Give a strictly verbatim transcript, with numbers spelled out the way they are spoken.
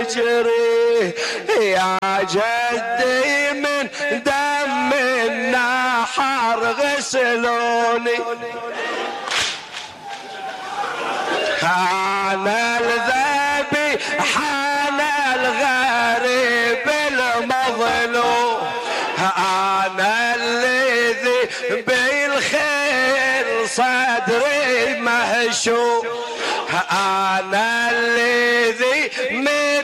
تجري يا جدي من دم النحر غسلوني أنا الذبي حان الغريب المظلوم أنا الذي بالخير صدري مهشوم أنا الذي